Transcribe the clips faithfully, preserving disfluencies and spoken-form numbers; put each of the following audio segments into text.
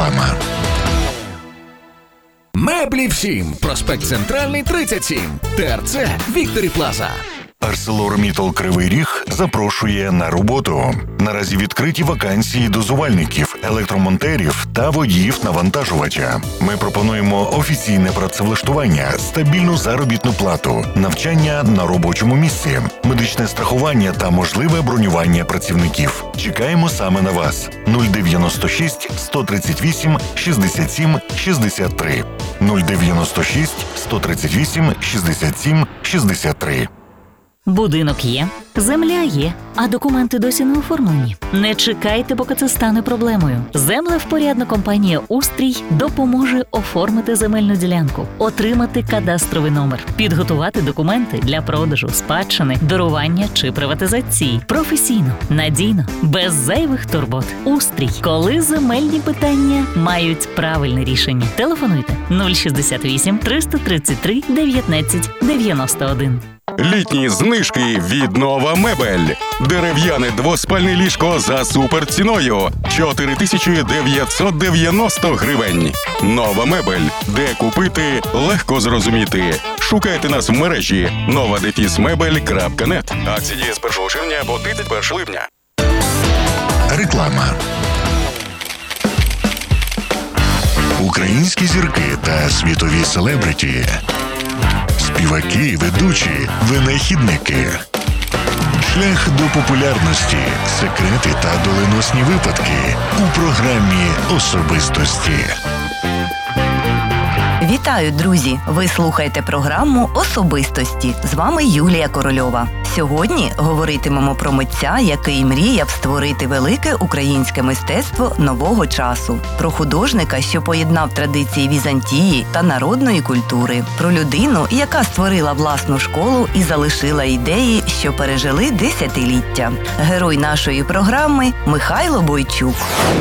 Реклама. Меблі всім. Проспект Центральний, тридцять сім. ТРЦ Вікторі Плаза. ArcelorMittal Кривий Ріг запрошує на роботу. Наразі відкриті вакансії дозувальників, електромонтерів та водіїв-навантажувача. Ми пропонуємо офіційне працевлаштування, стабільну заробітну плату, навчання на робочому місці, медичне страхування та можливе бронювання працівників. Чекаємо саме на вас. нуль дев'яносто шість сто тридцять вісім шістдесят сім шістдесят три. нуль дев'яносто шість сто тридцять вісім шістдесят сім шістдесят три. Будинок є, земля є, а документи досі не оформлені. Не чекайте, поки це стане проблемою. Землевпорядна компанія «Устрій» допоможе оформити земельну ділянку, отримати кадастровий номер, підготувати документи для продажу, спадщини, дарування чи приватизації. Професійно, надійно, без зайвих турбот. «Устрій». Коли земельні питання мають правильне рішення. Телефонуйте нуль шістдесят вісім триста тридцять три дев'ятнадцять дев'яносто один. Літні знижки від Нова Мебель. Дерев'яне двоспальне ліжко за суперціною – чотири тисячі дев'ятсот дев'яносто гривень. Нова Мебель. Де купити – легко зрозуміти. Шукайте нас в мережі нова дефіс мебель крапка нет. Акції діє з першого червня по тридцять перше липня. Реклама. Українські зірки та світові селебриті. Співаки, ведучі, винахідники. Шлях до популярності, секрети та доленосні випадки у програмі «Особистості». Вітаю, друзі! Ви слухаєте програму «Особистості». З вами Юлія Корольова. Сьогодні говоритимемо про митця, який мріяв створити велике українське мистецтво нового часу. Про художника, що поєднав традиції Візантії та народної культури. Про людину, яка створила власну школу і залишила ідеї, що пережили десятиліття. Герой нашої програми – Михайло Бойчук.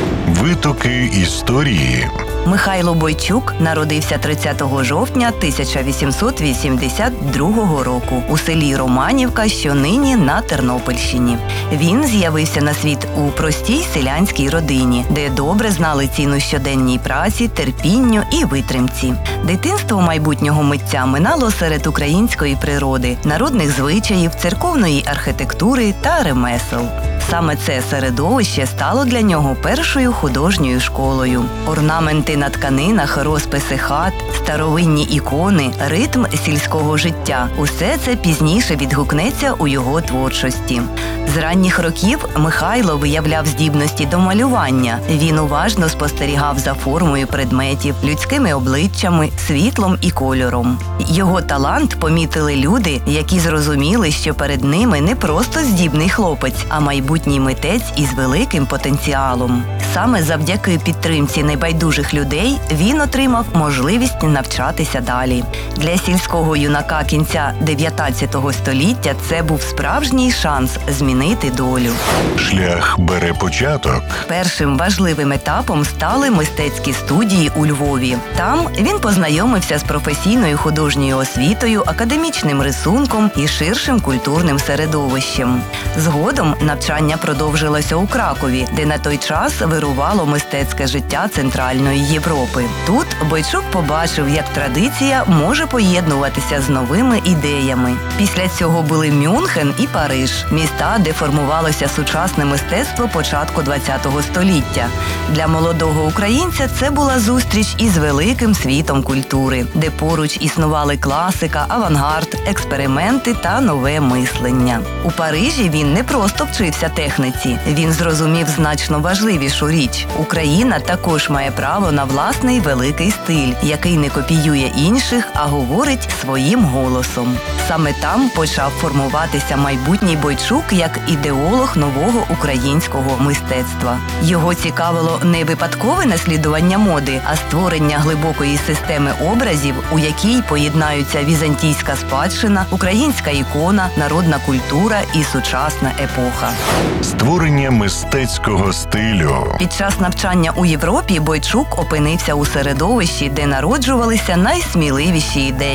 Витоки історії. Михайло Бойчук народився тридцятого жовтня тисяча вісімсот вісімдесят другого року у селі Романівка, що нині на Тернопільщині. Він з'явився на світ у простій селянській родині, де добре знали ціну щоденній праці, терпінню і витримці. Дитинство майбутнього митця минало серед української природи, народних звичаїв, церковної архітектури та ремесел. Саме це середовище стало для нього першою художньою школою. Орнаменти на тканинах, розписи хат, старовинні ікони, ритм сільського життя – усе це пізніше відгукнеться у його творчості. З ранніх років Михайло виявляв здібності до малювання. Він уважно спостерігав за формою предметів, людськими обличчями, світлом і кольором. Його талант помітили люди, які зрозуміли, що перед ними не просто здібний хлопець, а майбутній митець із великим потенціалом. Саме завдяки підтримці небайдужих людей він отримав можливість навчатися далі. Для сільського юнака кінця дев'ятнадцятого століття це був справжній шанс змінити долю. Шлях бере початок. Першим важливим етапом стали мистецькі студії у Львові. Там він познайомився з професійною художньою освітою, академічним рисунком і ширшим культурним середовищем. Згодом навчання продовжилося у Кракові, де на той час вирувало мистецьке життя Центральної Європи. Тут Бойчук побачив, як традиція може поєднуватися з новими ідеями. Після цього були Мюнхен і Париж – міста, де формувалося сучасне мистецтво початку ХХ століття. Для молодого українця це була зустріч із великим світом культури, де поруч існували класика, авангард, експерименти та нове мислення. У Парижі він не просто вчився техніці, він зрозумів значно важливішу річ – Україна також має право на власний великий стиль, який не копіює інших, а говорить своїм голосом. Саме там почав формуватися майбутній Бойчук як ідеолог нового українського мистецтва. Його цікавило не випадкове наслідування моди, а створення глибокої системи образів, у якій поєднаються візантійська спадщина, українська ікона, народна культура і сучасна епоха. Створення мистецького стилю. Під час навчання у Європі Бойчук опинився у середовищі, де народжувалися найсміливіші ідеї.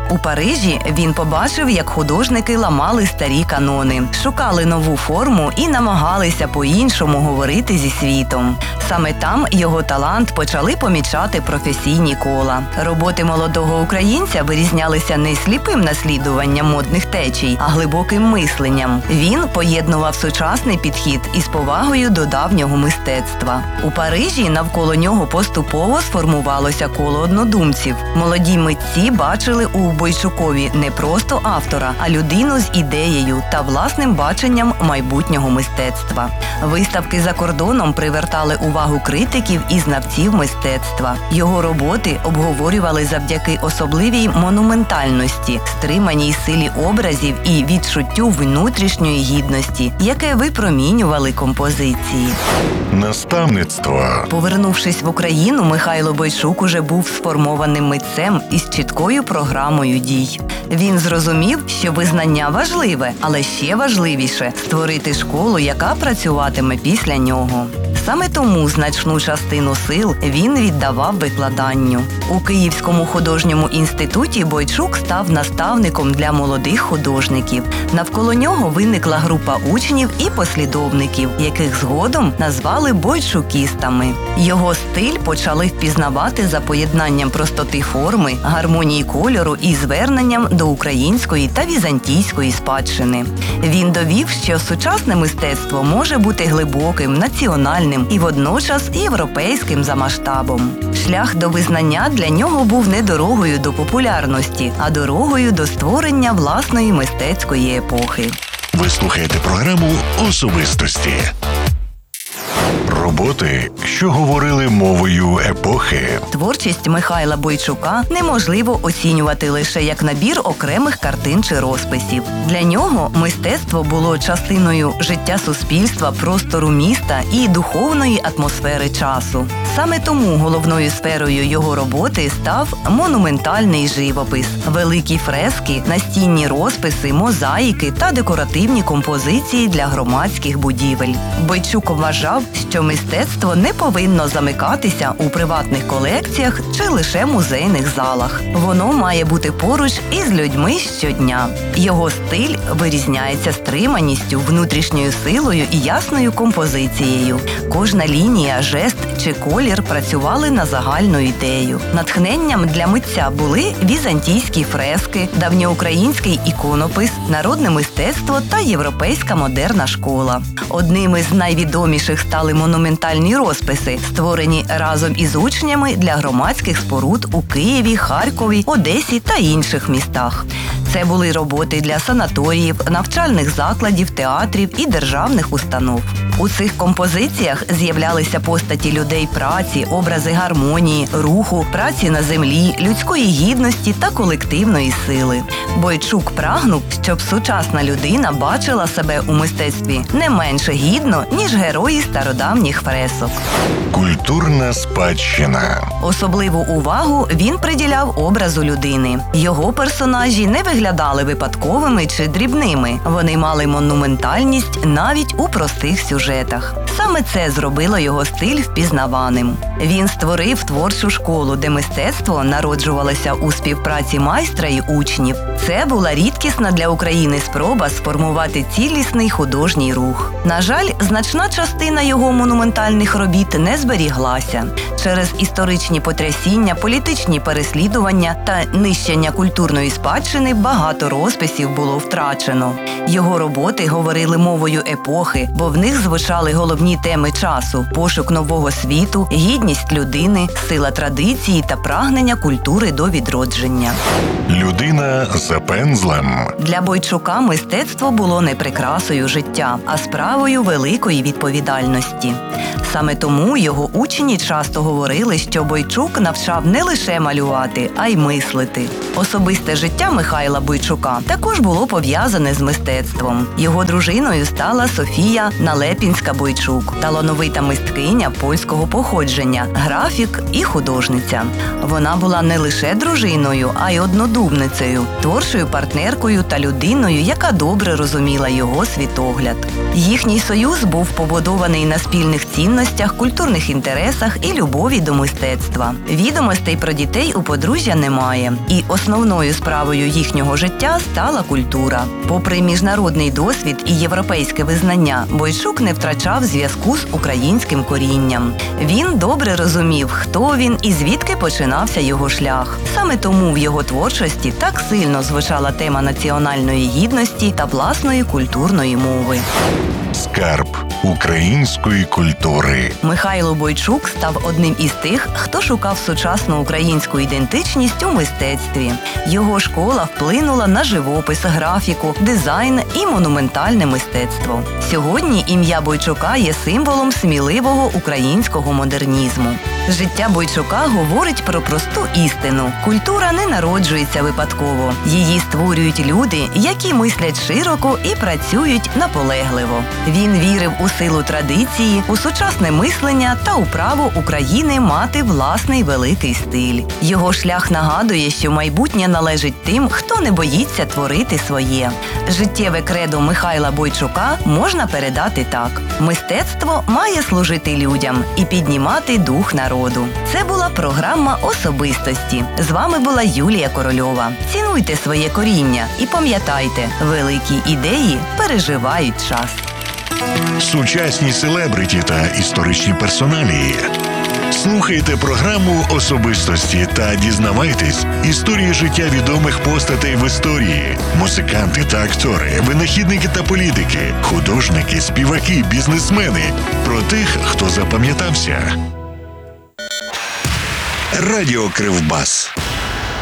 У Парижі він побачив, як художники ламали старі канони, шукали нову форму і намагалися по-іншому говорити зі світом. Саме там його талант почали помічати професійні кола. Роботи молодого українця вирізнялися не сліпим наслідуванням модних течій, а глибоким мисленням. Він поєднував сучасний підхід із повагою до давнього мистецтва. У Парижі навколо нього поступово сформувалося коло однодумців. Молоді митці бачили у Бойчукові не просто автора, а людину з ідеєю та власним баченням майбутнього мистецтва. Виставки за кордоном привертали увагу критиків і знавців мистецтва. Його роботи обговорювали завдяки особливій монументальності, стриманій силі образів і відчуттю внутрішньої гідності, яке випромінювали композиції. Наставництво. Повернувшись в Україну, Михайло Бойчук уже був сформованим митцем із чіткою програмою дій. Він зрозумів, що визнання важливе, але ще важливіше – створити школу, яка працюватиме після нього. Саме тому значну частину сил він віддавав викладанню. У Київському художньому інституті Бойчук став наставником для молодих художників. Навколо нього виникла група учнів і послідовників, яких згодом назвали бойчукістами. Його стиль почали впізнавати за поєднанням простоти форми, гармонії кольору і зверненням до української та візантійської спадщини. Він довів, що сучасне мистецтво може бути глибоким, національним і водночас європейським за масштабом. Шлях до визнання для нього був не дорогою до популярності, а дорогою до створення власної мистецької епохи. Ви слухаєте програму «Особистості». Роботи, що говорили мовою епохи. Творчість Михайла Бойчука неможливо оцінювати лише як набір окремих картин чи розписів. Для нього мистецтво було частиною життя суспільства, простору міста і духовної атмосфери часу. Саме тому головною сферою його роботи став монументальний живопис, великі фрески, настінні розписи, мозаїки та декоративні композиції для громадських будівель. Бойчук вважав, що мистецтво не повинно замикатися у приватних колекціях чи лише музейних залах. Воно має бути поруч із людьми щодня. Його стиль вирізняється стриманістю, внутрішньою силою і ясною композицією. Кожна лінія, жест чи колір працювали на загальну ідею. Натхненням для митця були візантійські фрески, давньоукраїнський іконопис, народне мистецтво та європейська модерна школа. Одними з найвідоміших стали монументальні розписи, створені разом із учнями для громадських споруд у Києві, Харкові, Одесі та інших містах. Це були роботи для санаторіїв, навчальних закладів, театрів і державних установ. У цих композиціях з'являлися постаті людей праці, образи гармонії, руху, праці на землі, людської гідності та колективної сили. Бойчук прагнув, щоб сучасна людина бачила себе у мистецтві не менше гідно, ніж герої стародавніх фресок. Культурна спадщина. Особливу увагу він приділяв образу людини. Його персонажі не виглядали випадковими чи дрібними. Вони мали монументальність навіть у простих сюжетах. Саме це зробило його стиль впізнаваним. Він створив творчу школу, де мистецтво народжувалося у співпраці майстра і учнів. Це була рідкісна для України спроба сформувати цілісний художній рух. На жаль, значна частина його монументальних робіт не зберіглася. Через історичні потрясіння, політичні переслідування та нищення культурної спадщини багато розписів було втрачено. Його роботи говорили мовою епохи, бо в них звучали головні теми часу – пошук нового світу, гідність людини, сила традиції та прагнення культури до відродження. Людина за пензлем. Для Бойчука мистецтво було не прикрасою життя, а справою великої відповідальності. Саме тому його учні часто говорили, що Бойчук навчав не лише малювати, а й мислити. Особисте життя Михайла Бойчука також було пов'язане з мистецтвом. Його дружиною стала Софія Налепінська-Бойчук, талановита мисткиня польського походження, графік і художниця. Вона була не лише дружиною, а й однодумницею, творчою партнеркою та людиною, яка добре розуміла його світогляд. Їхній союз був побудований на спільних цінностях цінностях, культурних інтересах і любові до мистецтва. Відомостей про дітей у подружжя немає, і основною справою їхнього життя стала культура. Попри міжнародний досвід і європейське визнання, Бойчук не втрачав зв'язку з українським корінням. Він добре розумів, хто він і звідки починався його шлях. Саме тому в його творчості так сильно звучала тема національної гідності та власної культурної мови. Скарб української культури. Михайло Бойчук став одним із тих, хто шукав сучасну українську ідентичність у мистецтві. Його школа вплинула на живопис, графіку, дизайн і монументальне мистецтво. Сьогодні ім'я Бойчука є символом сміливого українського модернізму. Життя Бойчука говорить про просту істину. Культура не народжується випадково. Її створюють люди, які мислять широко і працюють наполегливо. Він вірив у силу традиції, у сучасне мислення та у право України мати власний великий стиль. Його шлях нагадує, що майбутнє належить тим, хто не боїться творити своє. Життєве кредо Михайла Бойчука можна передати так. Мистецтво має служити людям і піднімати дух народу. Це була програма «Особистості». З вами була Юлія Корольова. Цінуйте своє коріння і пам'ятайте, великі ідеї переживають час. Сучасні селебриті та історичні персоналії. Слухайте програму «Особистості» та дізнавайтесь історії життя відомих постатей в історії. Музиканти та актори, винахідники та політики, художники, співаки, бізнесмени. Про тих, хто запам'ятався. Радіо Кривбас.